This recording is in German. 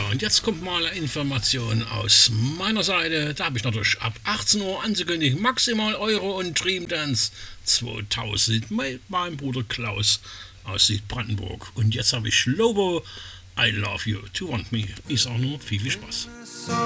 und jetzt kommt mal eine Information aus meiner Seite. Da habe ich natürlich ab 18 Uhr anzukündigen, maximal Euro und Dream Dance 2000 mit meinem Bruder Klaus aus Südbrandenburg. Und jetzt habe ich Lobo, I Love You, To Want Me. Ich sage nur viel Spaß.